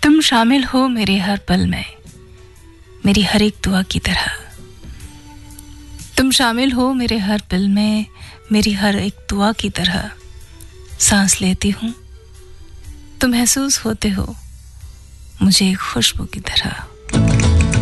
तुम शामिल हो मेरे हर पल में, मेरी हर एक दुआ की तरह। तुम शामिल हो मेरे हर पल में, मेरी हर एक दुआ की तरह। सांस लेती हूँ तो महसूस होते हो मुझे एक खुशबू की तरह।